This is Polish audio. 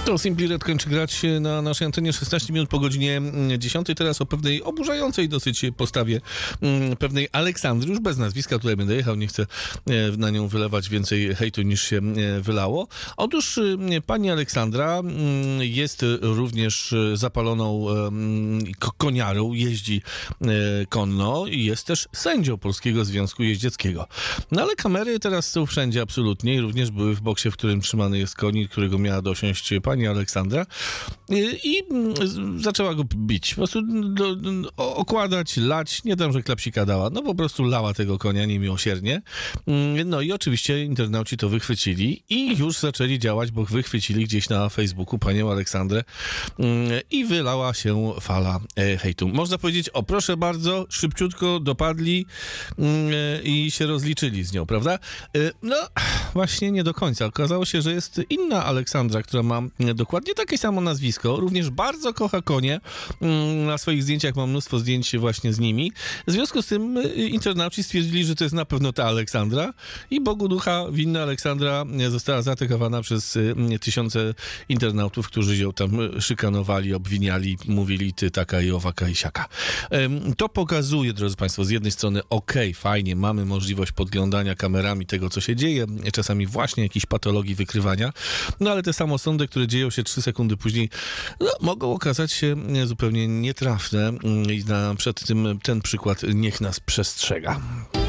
To Simply Red kończy grać na naszej antenie 16 minut po godzinie 10. Teraz o pewnej oburzającej dosyć postawie pewnej Aleksandry, już bez nazwiska, tutaj będę jechał, nie chcę na nią wylewać więcej hejtu niż się wylało. Otóż pani Aleksandra jest również zapaloną koniarą, jeździ konno i jest też sędzią Polskiego Związku Jeździeckiego. No ale kamery teraz są wszędzie absolutnie i również były w boksie, w którym trzymany jest koń, którego miała dosiąść pani Aleksandra i zaczęła go bić. Po prostu okładać, lać, nie dam, że klapsika dała, no po prostu lała tego konia niemiłosiernie. No i oczywiście internauci to wychwycili i już zaczęli działać, bo wychwycili gdzieś na Facebooku panią Aleksandrę i wylała się fala hejtu. Można powiedzieć, o proszę bardzo, szybciutko dopadli i się rozliczyli z nią, prawda? No właśnie nie do końca. Okazało się, że jest inna Aleksandra, która ma dokładnie takie samo nazwisko, również bardzo kocha konie. Na swoich zdjęciach mam mnóstwo zdjęć właśnie z nimi. W związku z tym internauci stwierdzili, że to jest na pewno ta Aleksandra i Bogu ducha winna Aleksandra została zaatakowana przez tysiące internautów, którzy ją tam szykanowali, obwiniali, mówili ty taka i owaka i siaka. To pokazuje, drodzy państwo, z jednej strony fajnie, mamy możliwość podglądania kamerami tego, co się dzieje, czasami właśnie jakiejś patologii wykrywania, no ale te samosądy, które dzieją się 3 sekundy później, no, mogą okazać się zupełnie nietrafne i przed tym ten przykład niech nas przestrzega.